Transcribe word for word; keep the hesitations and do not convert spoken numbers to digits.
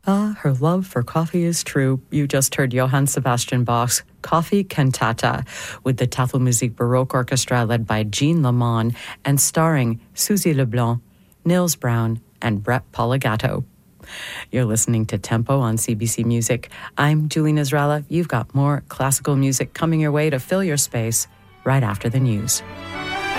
Ah, her love for coffee is true. You just heard Johann Sebastian Bach's Coffee Cantata with the Tafelmusik Baroque Orchestra led by Jean Lamont and starring Suzy Leblanc, Nils Brown, and Brett Poligato. You're listening to Tempo on C B C Music. I'm Julie Nazralla. You've got more classical music coming your way to fill your space right after the news.